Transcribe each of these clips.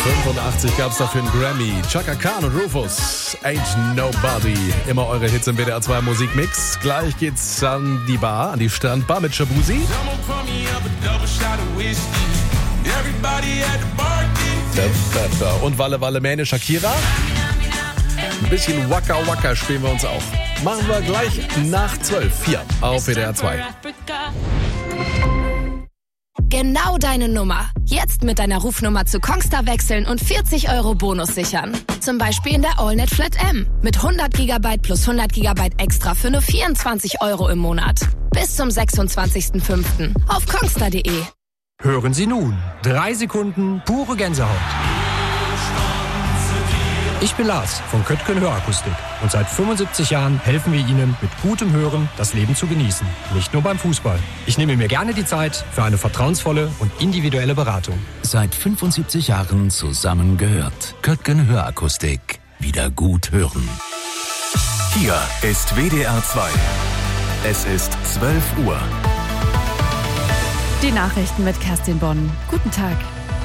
85 gab's dafür einen Grammy. Chaka Khan und Rufus, Ain't Nobody. Immer eure Hits im WDR 2 Musikmix. Gleich geht's an die Bar, an die Strandbar mit Shabuzi. Und Walle Walle Mähne Shakira. Ein bisschen Waka Waka spielen wir uns auch. Machen wir gleich nach 12 hier auf WDR 2. Genau deine Nummer. Jetzt mit deiner Rufnummer zu Kongstar wechseln und 40 € Bonus sichern. Zum Beispiel in der AllNet Flat M. Mit 100 GB plus 100 GB extra für nur 24 € im Monat. Bis zum 26.05. auf kongstar.de. Hören Sie nun 3 Sekunden pure Gänsehaut. Ich bin Lars von Köttgen Hörakustik und seit 75 Jahren helfen wir Ihnen mit gutem Hören das Leben zu genießen. Nicht nur beim Fußball. Ich nehme mir gerne die Zeit für eine vertrauensvolle und individuelle Beratung. Seit 75 Jahren zusammengehört. Köttgen Hörakustik. Wieder gut hören. Hier ist WDR 2. Es ist 12 Uhr. Die Nachrichten mit Kerstin Bonn. Guten Tag.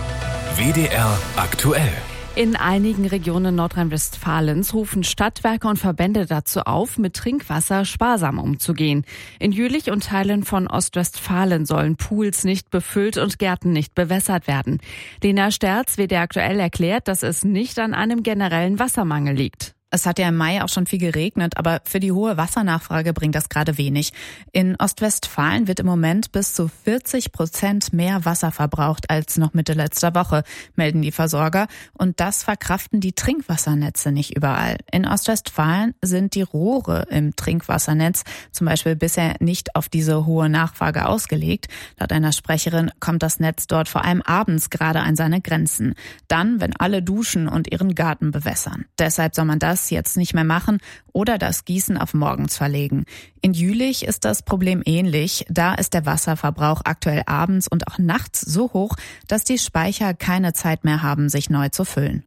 WDR aktuell. In einigen Regionen Nordrhein-Westfalens rufen Stadtwerke und Verbände dazu auf, mit Trinkwasser sparsam umzugehen. In Jülich und Teilen von Ostwestfalen sollen Pools nicht befüllt und Gärten nicht bewässert werden. Lena Sterz, WDR aktuell, erklärt, dass es nicht an einem generellen Wassermangel liegt. Es hat ja im Mai auch schon viel geregnet, aber für die hohe Wassernachfrage bringt das gerade wenig. In Ostwestfalen wird im Moment bis zu 40% mehr Wasser verbraucht als noch Mitte letzter Woche, melden die Versorger. Und das verkraften die Trinkwassernetze nicht überall. In Ostwestfalen sind die Rohre im Trinkwassernetz zum Beispiel bisher nicht auf diese hohe Nachfrage ausgelegt. Laut einer Sprecherin kommt das Netz dort vor allem abends gerade an seine Grenzen. Dann, wenn alle duschen und ihren Garten bewässern. Deshalb soll man das jetzt nicht mehr machen oder das Gießen auf morgens verlegen. In Jülich ist das Problem ähnlich. Da ist der Wasserverbrauch aktuell abends und auch nachts so hoch, dass die Speicher keine Zeit mehr haben, sich neu zu füllen.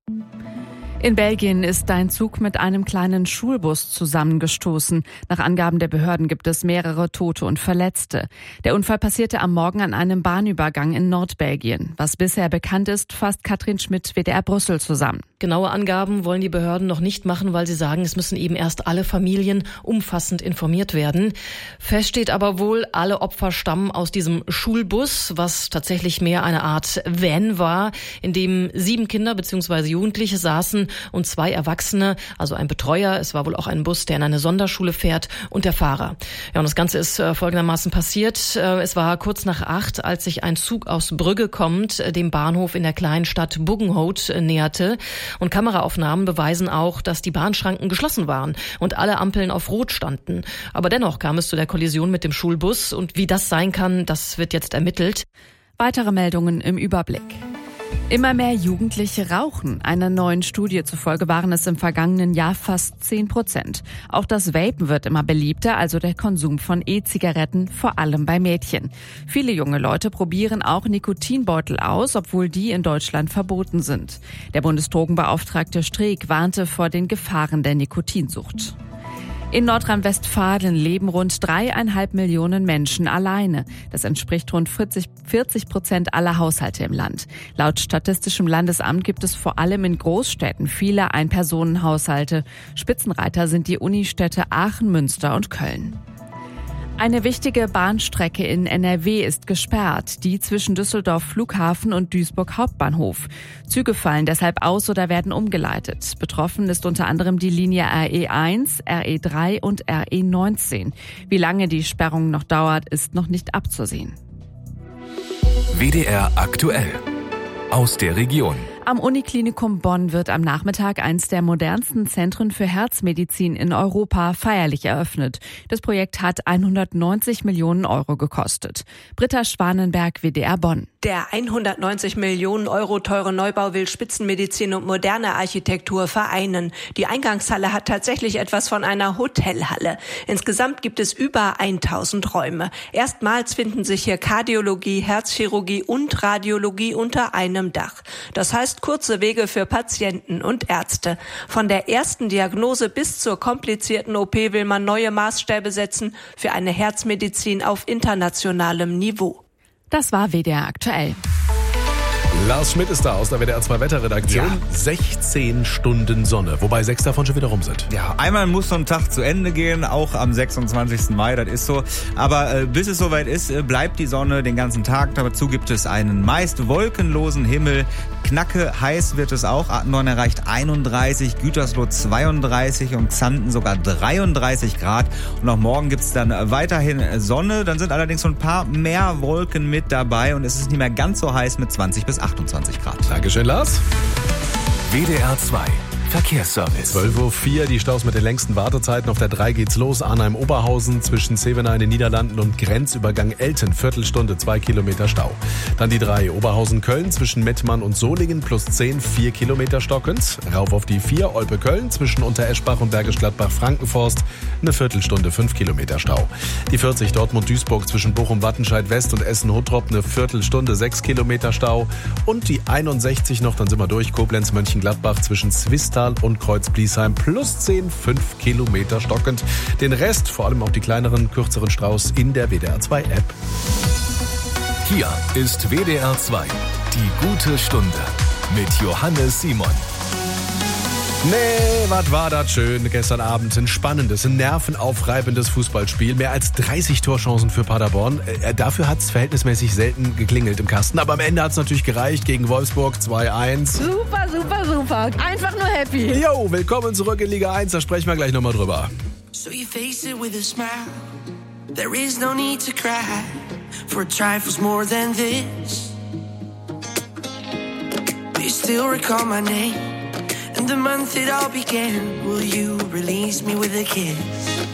In Belgien ist ein Zug mit einem kleinen Schulbus zusammengestoßen. Nach Angaben der Behörden gibt es mehrere Tote und Verletzte. Der Unfall passierte am Morgen an einem Bahnübergang in Nordbelgien. Was bisher bekannt ist, fasst Katrin Schmidt, WDR Brüssel, zusammen. Genaue Angaben wollen die Behörden noch nicht machen, weil sie sagen, es müssen eben erst alle Familien umfassend informiert werden. Fest steht aber wohl, alle Opfer stammen aus diesem Schulbus, was tatsächlich mehr eine Art Van war, in dem 7 Kinder bzw. Jugendliche saßen und 2 Erwachsene, also ein Betreuer. Es war wohl auch ein Bus, der in eine Sonderschule fährt, und der Fahrer. Ja, und das Ganze ist folgendermaßen passiert. Es war kurz nach 8, als sich ein Zug aus Brügge kommend dem Bahnhof in der kleinen Stadt Buggenhout näherte. Und Kameraaufnahmen beweisen auch, dass die Bahnschranken geschlossen waren und alle Ampeln auf Rot standen. Aber dennoch kam es zu der Kollision mit dem Schulbus. Und wie das sein kann, das wird jetzt ermittelt. Weitere Meldungen im Überblick. Immer mehr Jugendliche rauchen. Einer neuen Studie zufolge waren es im vergangenen Jahr fast 10%. Auch das Vapen wird immer beliebter, also der Konsum von E-Zigaretten, vor allem bei Mädchen. Viele junge Leute probieren auch Nikotinbeutel aus, obwohl die in Deutschland verboten sind. Der Bundesdrogenbeauftragte Streeck warnte vor den Gefahren der Nikotinsucht. In Nordrhein-Westfalen leben rund 3,5 Millionen Menschen alleine. Das entspricht rund 40% aller Haushalte im Land. Laut Statistischem Landesamt gibt es vor allem in Großstädten viele Ein-Personen-Haushalte. Spitzenreiter sind die Unistädte Aachen, Münster und Köln. Eine wichtige Bahnstrecke in NRW ist gesperrt, die zwischen Düsseldorf Flughafen und Duisburg Hauptbahnhof. Züge fallen deshalb aus oder werden umgeleitet. Betroffen ist unter anderem die Linie RE1, RE3 und RE19. Wie lange die Sperrung noch dauert, ist noch nicht abzusehen. WDR aktuell. Aus der Region. Am Uniklinikum Bonn wird am Nachmittag eines der modernsten Zentren für Herzmedizin in Europa feierlich eröffnet. Das Projekt hat 190 Millionen € gekostet. Britta Schwanenberg, WDR Bonn. Der 190 Millionen € teure Neubau will Spitzenmedizin und moderne Architektur vereinen. Die Eingangshalle hat tatsächlich etwas von einer Hotelhalle. Insgesamt gibt es über 1000 Räume. Erstmals finden sich hier Kardiologie, Herzchirurgie und Radiologie unter einem Dach. Das heißt, kurze Wege für Patienten und Ärzte. Von der ersten Diagnose bis zur komplizierten OP will man neue Maßstäbe setzen für eine Herzmedizin auf internationalem Niveau. Das war WDR aktuell. Lars Schmidt ist da aus der WDR 2 Wetterredaktion. Ja. 16 Stunden Sonne, wobei 6 davon schon wieder rum sind. Ja, einmal muss so ein Tag zu Ende gehen, auch am 26. Mai, das ist so. Aber bis es soweit ist, bleibt die Sonne den ganzen Tag. Dazu gibt es einen meist wolkenlosen Himmel. Knacke heiß wird es auch. Attendorn erreicht 31, Gütersloh 32 und Xanten sogar 33 Grad. Und auch morgen gibt es dann weiterhin Sonne. Dann sind allerdings so ein paar mehr Wolken mit dabei und es ist nicht mehr ganz so heiß mit 20 bis 28 Grad. Dankeschön, Lars. WDR 2 Verkehrsservice. 12.04 Uhr, die Staus mit den längsten Wartezeiten. Auf der 3 geht's los. Arnheim-Oberhausen zwischen Zevenaar in den Niederlanden und Grenzübergang Elten. Viertelstunde, 2 Kilometer Stau. Dann die 3 Oberhausen-Köln zwischen Mettmann und Solingen plus 10, 4 Kilometer stockend. Rauf auf die 4 Olpe-Köln zwischen Untereschbach und Bergisch Gladbach-Frankenforst. Eine Viertelstunde, 5 Kilometer Stau. Die 40 Dortmund-Duisburg zwischen Bochum-Wattenscheid-West und Essen-Huttrop. Eine Viertelstunde, 6 Kilometer Stau. Und die 61 noch, dann sind wir durch. Koblenz-Mönchengladbach zwischen Zwistal und Kreuz-Bliesheim plus 10, 5 Kilometer stockend. Den Rest, vor allem auch die kleineren, kürzeren Staus in der WDR 2 App. Hier ist WDR 2, die gute Stunde mit Johannes Simon. Nee, was war das schön gestern Abend. Ein spannendes, ein nervenaufreibendes Fußballspiel. Mehr als 30 Torchancen für Paderborn. Dafür hat es verhältnismäßig selten geklingelt im Kasten. Aber am Ende hat es natürlich gereicht gegen Wolfsburg 2-1. Super, super, super. Einfach nur happy. Jo, willkommen zurück in Liga 1. Da sprechen wir gleich nochmal drüber. So you face it with a smile. There is no need to cry for trifles more than this. Do you still recall my name? And the month it all began, will you release me with a kiss?